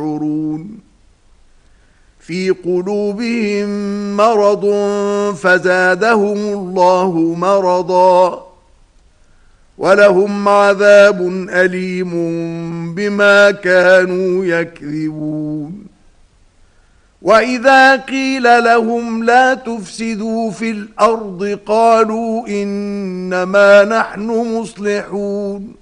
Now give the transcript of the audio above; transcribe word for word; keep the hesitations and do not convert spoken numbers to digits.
يشعرون في قلوبهم مرض فزادهم الله مرضا ولهم عذاب أليم بما كانوا يكذبون وإذا قيل لهم لا تفسدوا في الأرض قالوا إنما نحن مصلحون